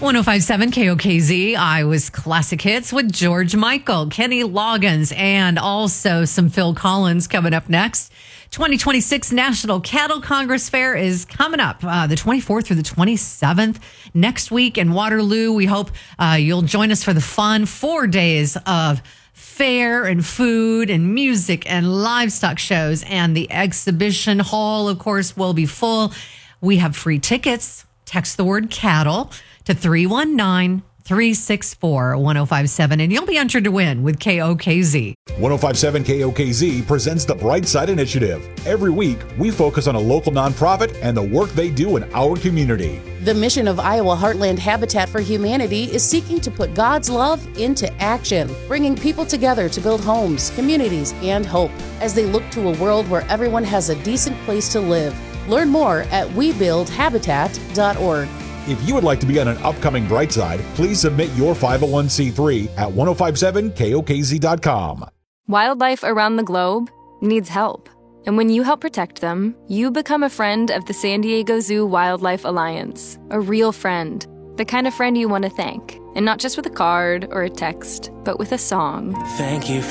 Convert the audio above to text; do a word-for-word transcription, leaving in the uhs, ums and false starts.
ten fifty-seven K O K Z, Iowa's Classic Hits with George Michael, Kenny Loggins, and also some Phil Collins coming up next. twenty twenty-six National Cattle Congress Fair is coming up uh, the twenty-fourth through the twenty-seventh next week in Waterloo. We hope uh, you'll join us for the fun four days of fair and food and music and livestock shows. And the exhibition hall, of course, will be full. We have free tickets. Text the word cattle to three one nine, three six four, one zero five seven, and you'll be entered to win with K O K Z. ten fifty-seven K O K Z presents the Bright Side Initiative. Every week, we focus on a local nonprofit and the work they do in our community. The mission of Iowa Heartland Habitat for Humanity is seeking to put God's love into action, bringing people together to build homes, communities, and hope as they look to a world where everyone has a decent place to live. Learn more at we build habitat dot org. If you would like to be on an upcoming Bright Side, please submit your five oh one c three at ten fifty-seven K O K Z dot com. Wildlife around the globe needs help. And when you help protect them, you become a friend of the San Diego Zoo Wildlife Alliance. A real friend. The kind of friend you want to thank. And not just with a card or a text, but with a song. Thank you.